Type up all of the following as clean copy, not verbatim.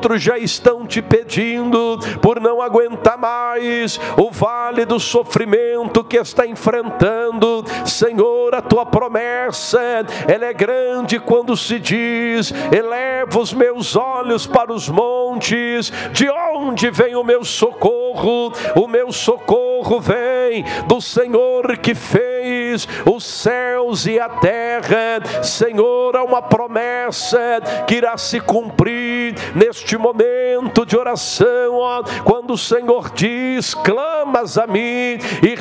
outros já estão te pedindo, por não aguentar mais o vale do sofrimento que está enfrentando. Senhor, a tua promessa, ela é grande quando se diz: eleva os meus olhos para os montes, de onde vem o meu socorro? O meu socorro vem do Senhor que fez os céus e a terra. Senhor, há uma promessa que irá se cumprir neste momento de oração, quando o Senhor diz: clamas a mim e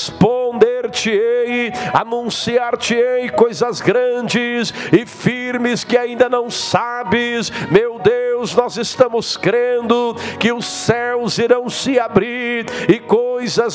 responder-te-ei, anunciar-te-ei coisas grandes e firmes que ainda não sabes. Meu Deus, nós estamos crendo que os céus irão se abrir e coisas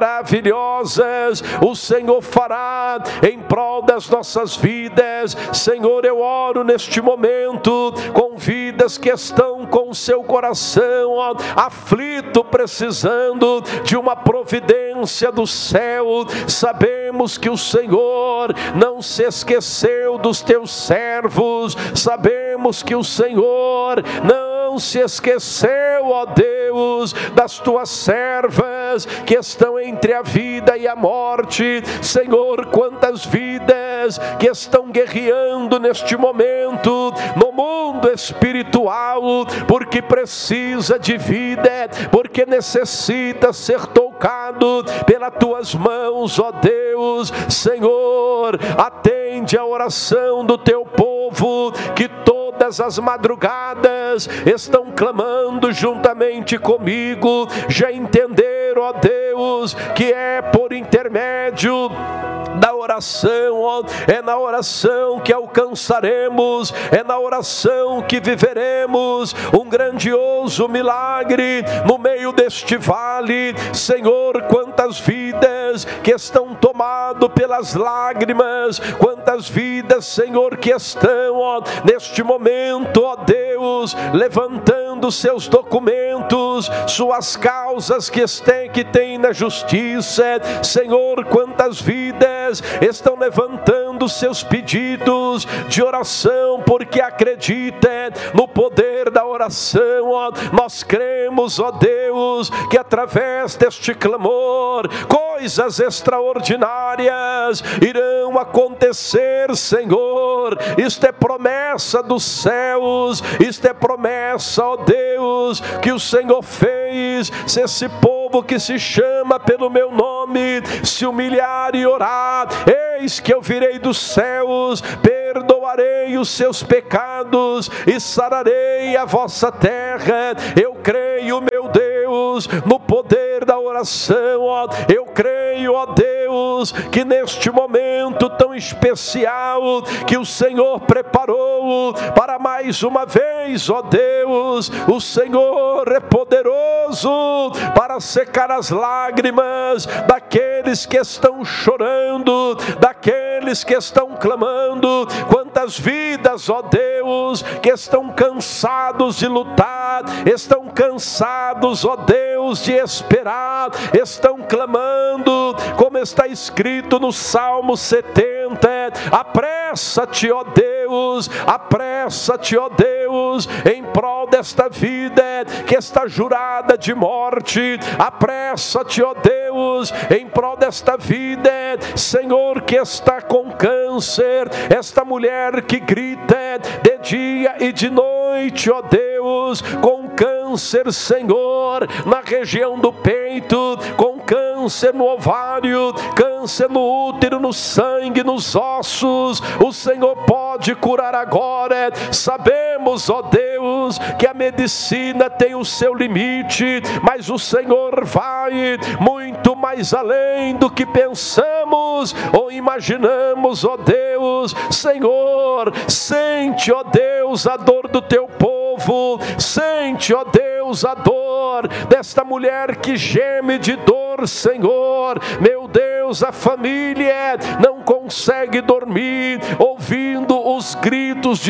maravilhosas o Senhor fará em prol das nossas vidas. Senhor, eu oro neste momento com vidas que estão com o seu coração aflito, precisando de uma providência do céu. Sabemos que o Senhor não se esqueceu dos teus servos, sabemos que o Senhor não se esqueceu, ó Deus, das tuas servas que estão entre a vida e a morte. Senhor, quantas vidas que estão guerreando neste momento no mundo espiritual, porque precisa de vida, porque necessita ser tocado pelas tuas mãos, ó Deus. Senhor, atende a oração do teu povo, que todas as madrugadas estão clamando juntamente comigo, já entenderam, ó Deus, que é por intermédio da oração, ó, é na oração que alcançaremos, é na oração que viveremos um grandioso milagre no meio deste vale. Senhor, quantas vidas que estão tomadas pelas lágrimas, quantas vidas, Senhor, que estão, ó, neste momento, ó Deus, levantando seus documentos, suas causas que tem na justiça. Senhor, quantas vidas estão levantando seus pedidos de oração, porque acredita no poder da oração. Ó, nós cremos, ó Deus, que através deste clamor, coisas extraordinárias irão acontecer, Senhor. Isto é promessa dos céus, isto é promessa, ó Deus, que o Senhor fez. Se esse povo que se chama pelo meu nome se humilhar e orar, eis que eu virei dos céus, perdoarei os seus pecados e sararei a vossa terra. Eu creio, meu Deus, no poder da oração, ó. Eu creio, ó Deus, que neste momento tão especial que o Senhor preparou para mais uma vez, ó Deus, o Senhor é poderoso para secar as lágrimas daqueles que estão chorando, daqueles que estão clamando. Quantas vidas, ó Deus, que estão cansados de lutar, estão cansados, ó Deus, de esperar, estão clamando, como está escrito no Salmo 70, apressa-te, ó Deus, apressa-te, ó Deus, em prol desta vida que está jurada de morte. Apressa-te, ó Deus, em prol desta vida, Senhor, que está com câncer, esta mulher que grita de dia e de noite, ó Deus, com câncer, Senhor, na região do peito, com câncer no ovário, câncer no útero, no sangue, nos ossos. O Senhor pode curar agora. Sabemos, ó Deus, que a medicina tem o seu limite, mas o Senhor vai muito mais além do que pensamos ou imaginamos, ó Deus. Senhor, sente, ó Deus, a dor do teu povo, sente, ó Deus, a dor desta mulher que geme de dor, Senhor. Meu Deus, a família não consegue dormir ouvindo os gritos de dor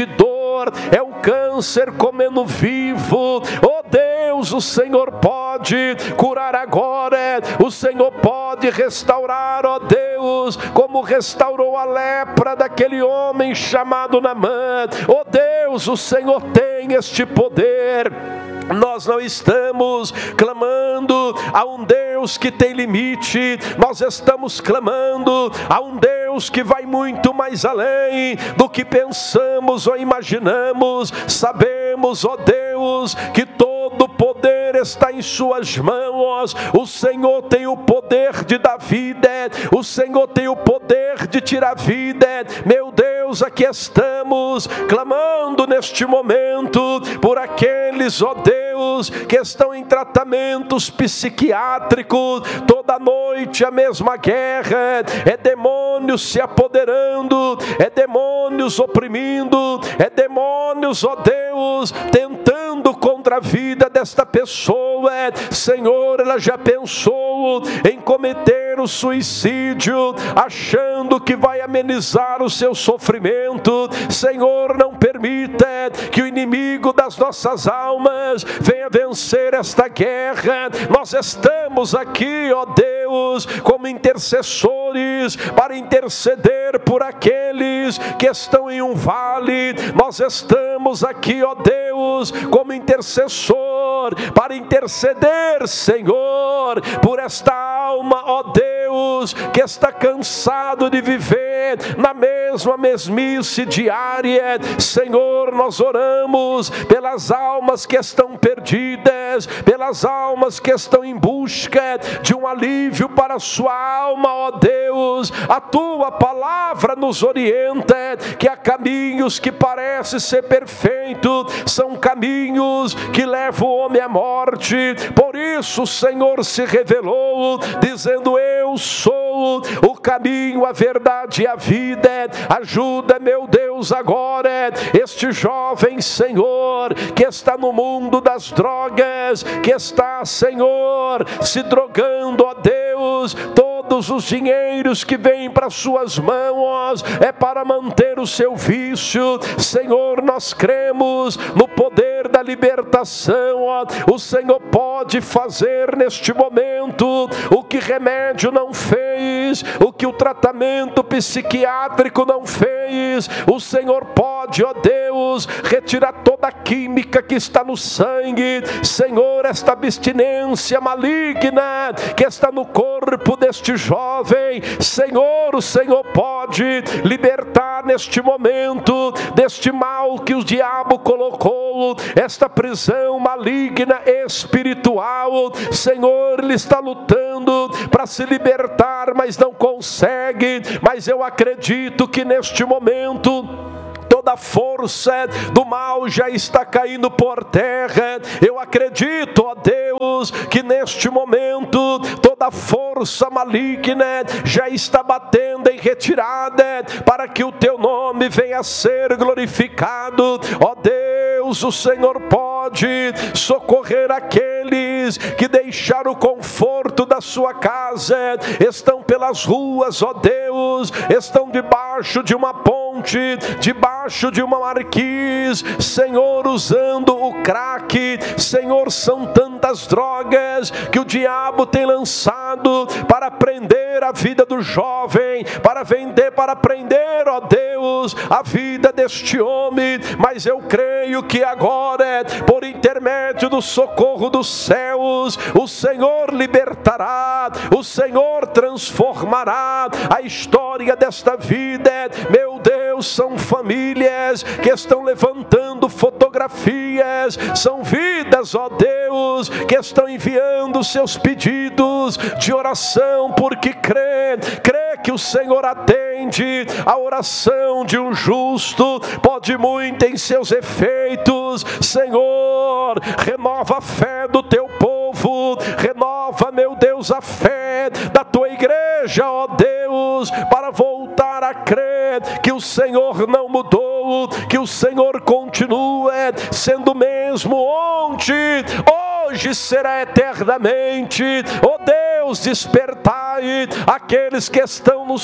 Senhor, é o câncer comendo vivo. Oh Deus, o Senhor pode curar agora, o Senhor pode restaurar, ó Deus, como restaurou a lepra daquele homem chamado Naamã. Oh Deus, o Senhor tem este poder. Nós não estamos clamando a um Deus que tem limite, nós estamos clamando a um Deus que vai muito mais além do que pensamos ou imaginamos. Sabemos, ó Deus, que todo poder está em suas mãos. O Senhor tem o poder de dar vida, o Senhor tem o poder de tirar vida. Meu Deus, aqui estamos clamando neste momento por aqueles, ó Deus, que estão em tratamentos psiquiátricos. Toda noite a mesma guerra, é demônios se apoderando, é demônios oprimindo, é demônios, ó Deus, tentando contra a vida desta pessoa. Senhor, ela já pensou em cometer o suicídio, achando que vai amenizar o seu sofrimento. Senhor, não permita que o inimigo das nossas almas venha vencer esta guerra. Nós estamos aqui, ó Deus, como intercessores, para interceder por aqueles que estão em um vale. Nós estamos aqui, ó Deus, como intercessor, para interceder, Senhor, por esta alma, ó Deus, que está cansado de viver na mesma mesmice diária. Senhor, nós oramos pelas almas que estão perdidas, pelas almas que estão em busca de um alívio para a sua alma, ó Deus. A tua palavra nos orienta que há caminhos que parecem ser perfeitos, são caminhos que levam o homem à morte. Por isso o Senhor se revelou, dizendo: eu sou o caminho, a verdade e a vida. Ajuda, meu Deus, agora este jovem, Senhor, que está no mundo das drogas, que está, Senhor, se drogando, ó Deus. Todos os dinheiros que vêm para suas mãos é para manter o seu vício. Senhor, nós cremos no poder da libertação. O Senhor pode fazer neste momento o que remédio não fez, o que o tratamento psiquiátrico não fez. O Senhor pode, ó Deus, retirar toda a química que está no sangue. Senhor, esta abstinência maligna que está no corpo deste jovem, Senhor, o Senhor pode libertar neste momento deste mal que o diabo colocou, esta prisão maligna espiritual. Senhor, ele está lutando para se libertar, mas não consegue. Mas eu acredito que neste momento toda a força do mal já está caindo por terra. Eu acredito, ó Deus, que neste momento toda a força maligna já está batendo em retirada, para que o teu nome venha a ser glorificado. Ó Deus, o Senhor pode socorrer aqueles que deixaram o conforto da sua casa, estão pelas ruas, ó Deus, estão debaixo de uma ponte, debaixo de uma marquise, Senhor, usando o crack. Senhor, são tantas drogas que o diabo tem lançado para prender a vida do jovem, para vender, para prender, ó Deus, a vida deste homem. Mas eu creio que agora, por intermédio do socorro dos céus, o Senhor libertará, o Senhor transformará a história desta vida. Meu Deus, são famílias que estão levantando fotografias, são vidas, ó Deus, que estão enviando seus pedidos de oração, porque crê que o Senhor atende a oração de um justo, pode muito em seus efeitos. Senhor, renova a fé do teu povo, renova, meu Deus, a fé da tua igreja, ó Deus, para voltar a crer que o Senhor não mudou, que o Senhor continua sendo o mesmo ontem, hoje será eternamente. Ó Deus, despertai aqueles que estão no sono,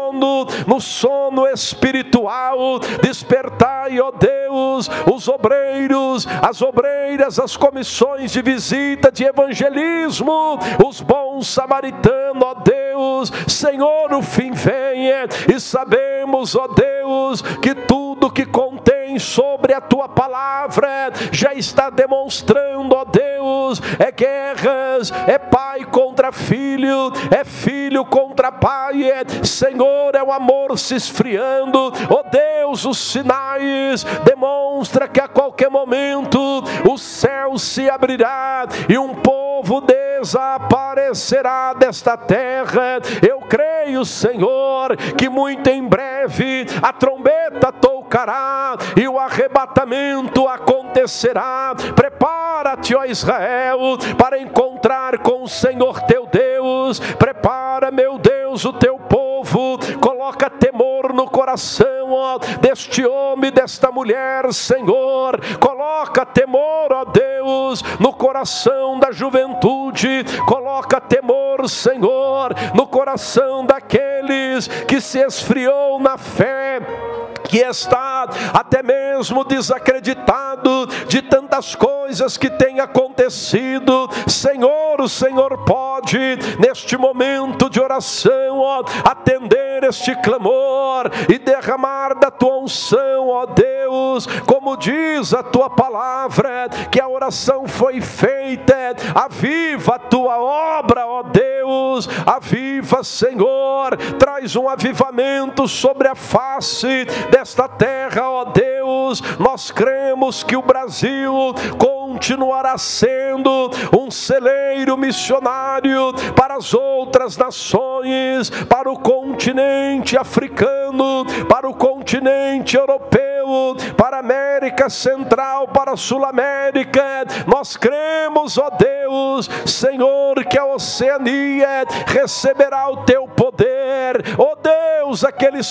no sono espiritual. Despertai, ó Deus, os obreiros, as obreiras, as comissões de visita, de evangelismo, os bons samaritanos, ó Deus. Senhor, o fim venha, e sabemos, ó Deus, que tudo que contém sobre a Tua palavra já está demonstrando, ó Deus, é guerras, é pai contra filho, é filho contra pai, Senhor, é o amor se esfriando, ó Deus. Os sinais demonstra que a qualquer momento o céu se abrirá e um povo desaparecerá desta terra. Eu creio, Senhor, que muito em breve a trombeta tocará e o arrebatamento acontecerá. Prepara-te, ó Israel, para encontrar com o Senhor teu Deus. Prepara, meu Deus, o teu povo. Coloca temor no coração, ó, deste homem, desta mulher, Senhor. Coloca temor, ó Deus, no coração da juventude. Coloca temor, Senhor, no coração daqueles que se esfriou na fé, que está até mesmo desacreditado de tantas coisas que têm acontecido. Senhor, o Senhor pode, neste momento de oração, ó, atender este clamor e derramar da Tua unção, ó Deus, como diz a Tua palavra, que a oração foi feita. Aviva a Tua obra, ó Deus, aviva, Senhor, traz um avivamento sobre a face desta terra, ó Deus. Nós cremos que o Brasil continuará sendo um celeiro missionário para as outras nações, para o continente africano, para o continente europeu, para a América Central, para a Sul-América. Nós cremos, ó Deus, Senhor, que a Oceania receberá o Teu poder. Ó Deus, aqueles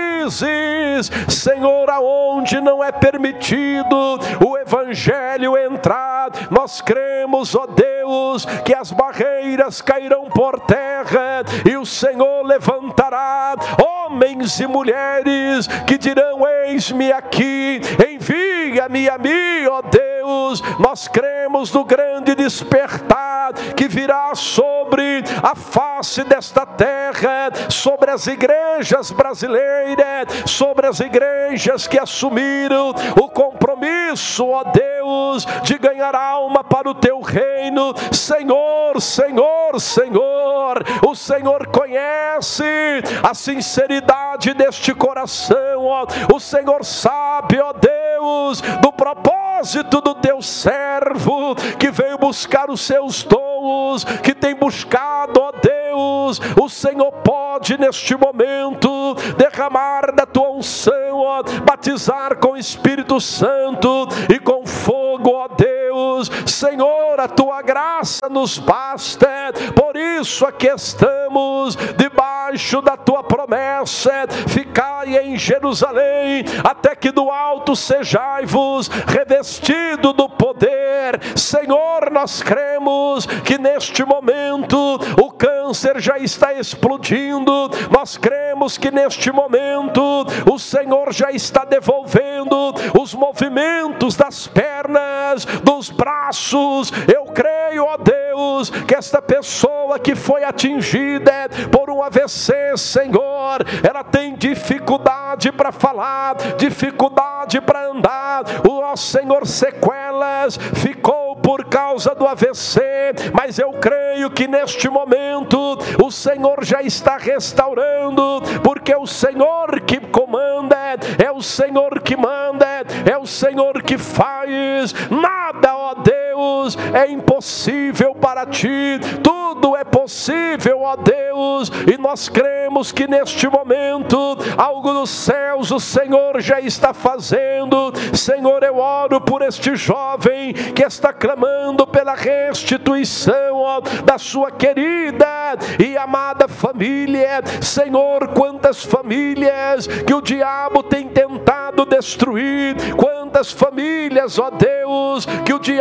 países, Senhor, aonde não é permitido o Evangelho entrar, nós cremos, ó Deus, que as barreiras cairão por terra e o Senhor levantará homens e mulheres que dirão: eis-me aqui, envia-me a mim, ó Deus. Nós cremos no grande despertar que virá sobre a face desta terra, sobre as igrejas brasileiras, sobre as igrejas que assumiram o compromisso, ó Deus, de ganhar alma para o Teu reino. Senhor, Senhor, Senhor, o Senhor conhece a sinceridade deste coração, ó. O Senhor sabe, ó Deus, do propósito do Teu servo que veio buscar os seus dons, que tem buscado, ó Deus. O Senhor pode neste momento derramar da Tua unção, ó, batizar com o Espírito Santo e com fogo, ó Deus. Senhor, a Tua graça nos basta, por isso aqui estamos debaixo da Tua promessa: ficai em Jerusalém até que do alto sejai-vos revestido do poder. Senhor, nós cremos que neste momento o câncer já está explodindo. Nós cremos que neste momento o Senhor já está devolvendo os movimentos das pernas, dos braços. Eu creio, ó Deus, que esta pessoa que foi atingida por um AVC, Senhor, ela tem dificuldade para falar, dificuldade para andar. Ó Senhor, sequelas ficou por causa do AVC, mas eu creio que neste momento o Senhor já está restaurando, porque é o Senhor que comanda, é o Senhor que manda, é o Senhor que faz. Nada, ó Deus, é impossível para Ti, tudo é possível, ó Deus, e nós cremos que neste momento algo nos céus o Senhor já está fazendo. Senhor, eu oro por este jovem que está clamando pela restituição, ó, da sua querida e amada família. Senhor, quantas famílias que o diabo tem tentado destruir, quantas famílias, ó Deus, que o diabo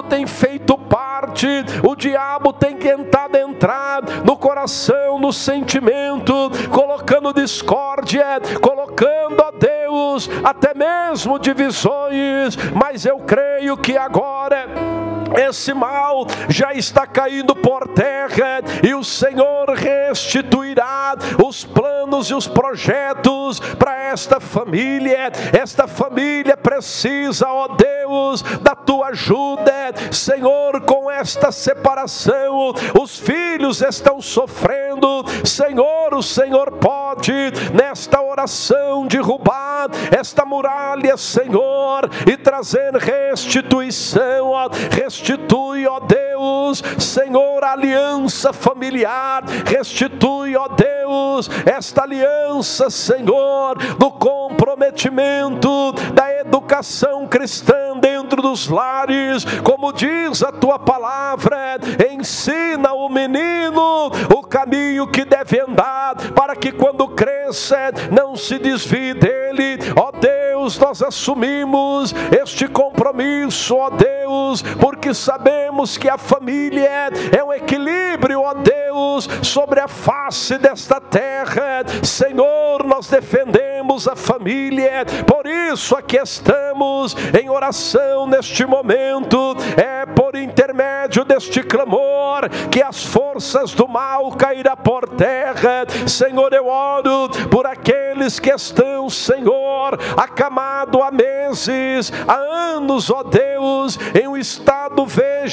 tem feito parte, o diabo tem tentado entrar no coração, no sentimento, colocando discórdia, colocando, ó Deus, até mesmo divisões, mas eu creio que agora esse mal já está caindo por terra e o Senhor restituirá os planos e os projetos para esta família. Esta família precisa, ó Deus, da tua ajuda, Senhor. Com esta separação, os filhos estão sofrendo, Senhor. O Senhor pode, nesta oração, derrubar esta muralha, Senhor, e trazer restituição, ó. Restitui, ó Deus, Senhor, a aliança familiar. Restitui, ó Deus, esta aliança, Senhor, do comprometimento, da educação cristã dentro dos lares. Como diz a tua palavra, ensina o menino o caminho que deve andar, para que quando cresça não se desvie dele. Ó Deus, nós assumimos este compromisso, ó Deus, porque sabemos que a família é um equilíbrio, ó Deus, sobre a face desta terra. Senhor, nós defendemos a família, por isso aqui estamos em oração neste momento. É por intermédio deste clamor que as forças do mal cairão por terra. Senhor, eu oro por aqueles que estão, Senhor, acamado há meses, há anos, ó Deus, em um estado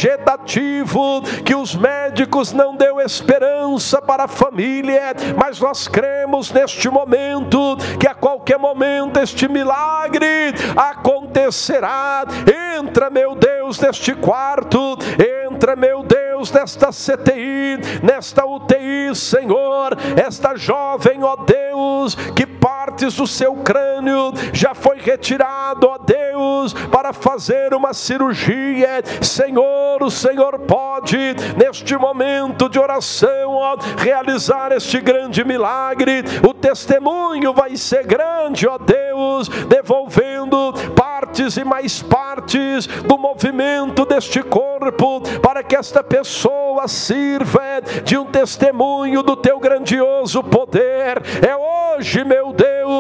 vegetativo, que os médicos não deu esperança para a família, mas nós cremos neste momento que a qualquer momento este milagre acontecerá. Entra, meu Deus, neste quarto, entra, meu Deus, nesta CTI, nesta UTI, Senhor. Esta jovem, ó Deus, que partes do seu crânio já foi retirado, ó Deus, para fazer uma cirurgia. Senhor, o Senhor pode, neste momento de oração, ó, realizar este grande milagre. O testemunho vai ser grande, ó Deus, devolvendo partes e mais partes do movimento deste corpo, para que esta pessoa sirva de um testemunho do teu grandioso poder. É hoje, meu Deus,